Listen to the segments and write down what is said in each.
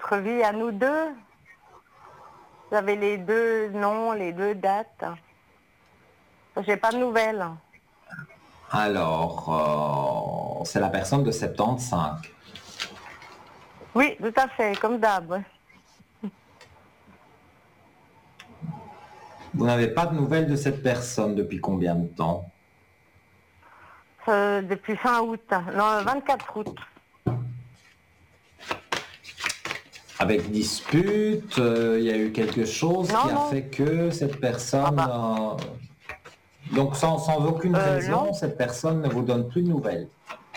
notre vie à nous deux. Vous avez les deux noms, les deux dates. J'ai pas de nouvelles. Alors, c'est la personne de 75. Oui, tout à fait, comme d'hab. Ouais. Vous n'avez pas de nouvelles de cette personne depuis combien de temps? Depuis fin août. Non, 24 août. Avec dispute, il y a eu quelque chose qui Non, a non. fait que cette Ah personne... bah, donc sans aucune raison, non. cette personne ne vous donne plus de nouvelles.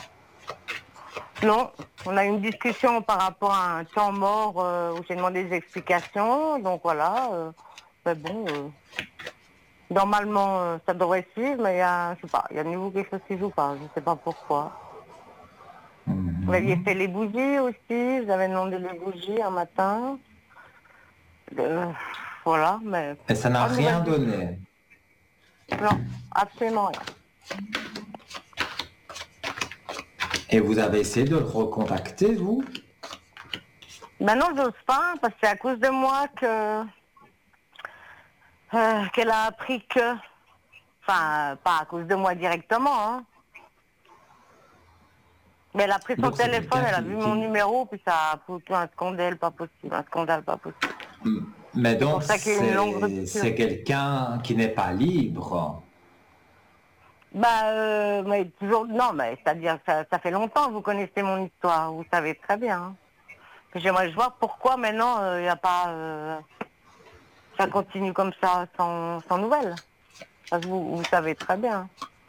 Non. On a eu une discussion par rapport à un temps mort où j'ai demandé des explications. Donc voilà. Mais bon, normalement, ça devrait suivre, mais il y a, je sais pas, il y a de nouveau quelque chose qui joue pas. Je sais pas pourquoi. Vous aviez fait les bougies aussi. Vous avez demandé les bougies un matin. Voilà, mais Et ça n'a pas de rien nouvelles du tout. donné. Non, absolument rien. Et vous avez essayé de le recontacter, vous? Maintenant, j'ose pas, parce que c'est à cause de moi que qu'elle a appris que... Enfin, pas à cause de moi directement, hein. Mais elle a pris son Donc c'est téléphone, quelqu'un elle a vu mon numéro, puis ça a foutu un scandale pas possible, un scandale pas possible. Mais C'est pour donc ça qu'il y a eu une longue rupture. c'est quelqu'un qui n'est pas libre. Bah, mais toujours... Non, mais c'est-à-dire que ça fait longtemps que vous connaissez mon histoire, vous savez très bien. Hein. J'aimerais voir pourquoi maintenant il n'y a pas... ça continue comme ça, sans nouvelles. Parce que vous savez très bien.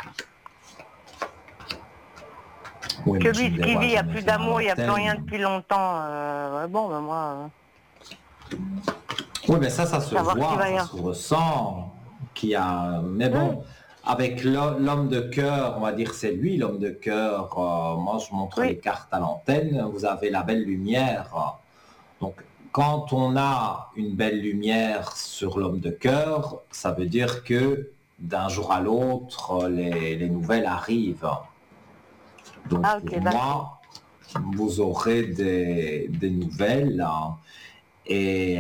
Oui, Que mais je lui, ne ce qu'il vit, dévoile il n'y a jamais plus ça à d'amour, il n'y a plus rien l'antenne. depuis longtemps. Ouais, bon, ben moi, Oui, mais ça se savoir qui voit, va y ça avoir. se ressent. Qu'il y a... Mais Oui. bon, avec l'homme de cœur, on va dire c'est lui l'homme de cœur. Moi, je montre les Oui. cartes à l'antenne. Vous avez la belle lumière. Donc, quand on a une belle lumière sur l'homme de cœur, ça veut dire que d'un jour à l'autre, les nouvelles arrivent. Donc, Ah, ok, pour d'accord. moi, vous aurez des nouvelles. Et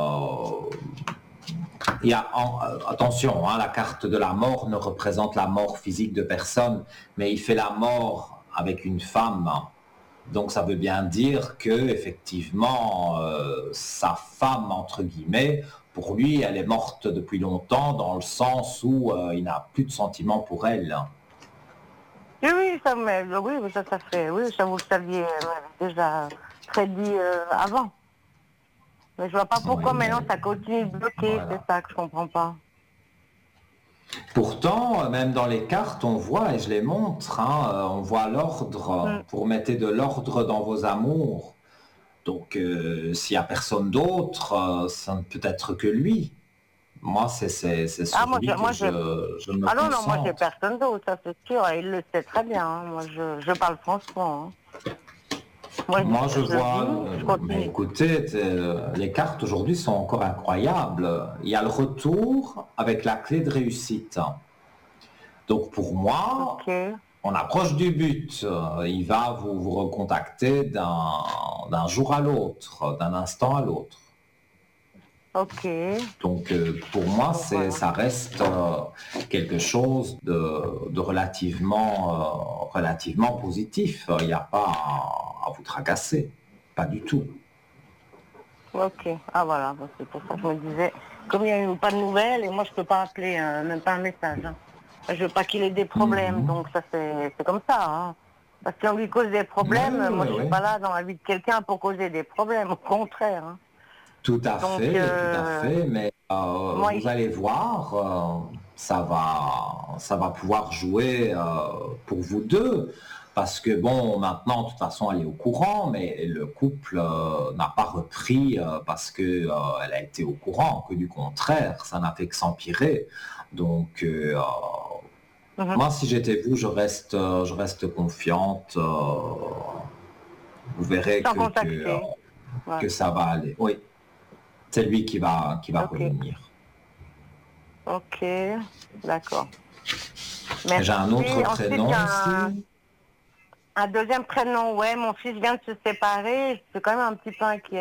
attention, hein, la carte de la mort ne représente la mort physique de personne, mais il fait la mort avec une femme. Donc ça veut bien dire que effectivement sa femme entre guillemets, pour lui, elle est morte depuis longtemps dans le sens où il n'a plus de sentiments pour elle. Oui, oui, oui, ça fait. Oui, ça vous le saviez déjà prédit avant. Mais je vois pas Oui, pourquoi maintenant mais ça continue de bloquer, c'est voilà. ça que je comprends pas. Pourtant, même dans les cartes, on voit, et je les montre, hein, on voit l'ordre. Hmm. Vous remettez de l'ordre dans vos amours. Donc, s'il n'y a personne d'autre, ça ne peut être que lui. Moi, c'est Ah, sur lui que je me Ah non, non, moi j'ai concentre. personne d'autre, ça c'est sûr, et il le sait très bien. Hein. Moi je parle franchement. Hein. Moi Moi, je je vois, vis, je mais continue. écoutez, les cartes aujourd'hui sont encore incroyables. Il y a le retour avec la clé de réussite. Donc, pour moi, Ok, on approche du but. Il va vous recontacter d'un jour à l'autre, d'un instant à l'autre. ok. Donc pour moi, Donc voilà. ça reste quelque chose de relativement positif. Il n'y a pas à vous tracasser, pas du tout. Ok. Ah voilà, bah, c'est pour ça que je me disais, comme il n'y a eu pas de nouvelles, et moi je peux pas appeler, même pas un message. Hein. Je veux pas qu'il ait des problèmes, Mhm. donc ça c'est comme ça. Hein. Parce qu'on lui cause des Oui, problèmes, moi oui, je suis oui. pas là dans la vie de quelqu'un pour causer des problèmes, au contraire. Hein. Donc Tout à fait. Mais moi, vous allez voir, ça va pouvoir jouer pour vous deux. Parce que bon, maintenant, de toute façon, elle est au courant, mais le couple n'a pas repris parce que elle a été au courant, que du contraire, ça n'a fait que s'empirer. Donc, mhm, moi, si j'étais vous, je reste confiante. Vous verrez sans contacter. Ouais. que ça va aller. Oui, c'est lui qui va Ok. revenir. Ok. D'accord. J'ai un Merci. autre Ensuite, prénom aussi. un deuxième prénom. Ouais, mon fils vient de se séparer. Je suis quand même un petit peu inquiète.